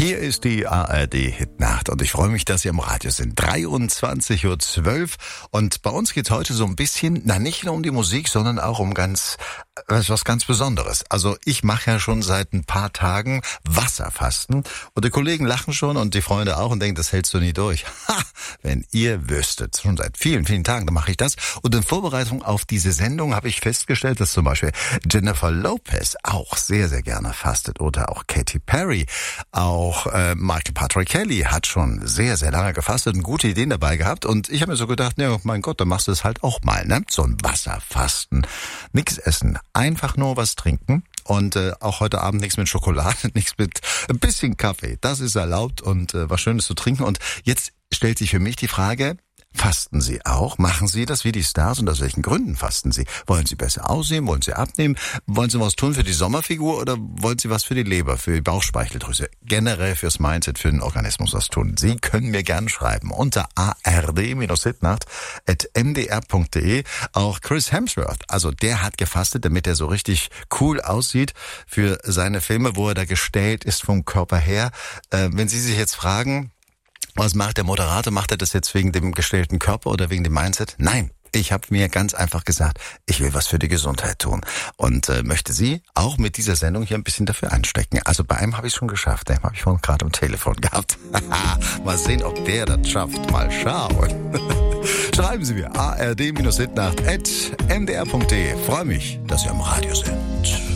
Hier ist die ARD-Hitnacht und ich freue mich, dass Sie am Radio sind. 23.12 Uhr und bei uns geht es heute so ein bisschen, nicht nur um die Musik, sondern auch um was ganz Besonderes. Also ich mache ja schon seit ein paar Tagen Wasserfasten und die Kollegen lachen schon und die Freunde auch und denken, das hältst du nie durch. Ha, wenn ihr wüsstet, schon seit vielen, vielen Tagen, dann mache ich das. Und in Vorbereitung auf diese Sendung habe ich festgestellt, dass zum Beispiel Jennifer Lopez auch sehr, sehr gerne fastet oder auch Katy Perry. Auch Michael Patrick Kelly hat schon sehr, sehr lange gefastet und gute Ideen dabei gehabt. Und ich habe mir so gedacht, ja, mein Gott, dann machst du es halt auch mal, ne? So ein Wasserfasten. Nichts essen, einfach nur was trinken. Und auch heute Abend nichts mit Schokolade, nichts mit ein bisschen Kaffee. Das ist erlaubt und was Schönes zu trinken. Und jetzt stellt sich für mich die Frage, fasten Sie auch? Machen Sie das wie die Stars und aus welchen Gründen fasten Sie? Wollen Sie besser aussehen? Wollen Sie abnehmen? Wollen Sie was tun für die Sommerfigur oder wollen Sie was für die Leber, für die Bauchspeicheldrüse? Generell fürs Mindset, für den Organismus was tun? Sie können mir gerne schreiben unter ard-hitnacht@mdr.de. Auch Chris Hemsworth, also der hat gefastet, damit er so richtig cool aussieht für seine Filme, wo er da gestellt ist vom Körper her. Wenn Sie sich jetzt fragen, was macht der Moderator? Macht er das jetzt wegen dem gestellten Körper oder wegen dem Mindset? Nein, ich habe mir ganz einfach gesagt, ich will was für die Gesundheit tun und möchte Sie auch mit dieser Sendung hier ein bisschen dafür anstecken. Also bei einem habe ich schon geschafft, den habe ich vorhin gerade am Telefon gehabt. Mal sehen, ob der das schafft. Mal schauen. Schreiben Sie mir ard-hitnacht@mdr.de. Freue mich, dass Sie am Radio sind.